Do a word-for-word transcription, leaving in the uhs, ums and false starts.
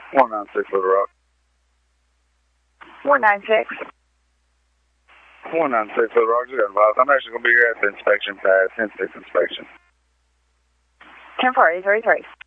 one nine six Little Rock. one nine six. one nine six Little Rock, just got involved. I'm actually going to be here at the inspection pad, ten six inspection. ten four eight three three.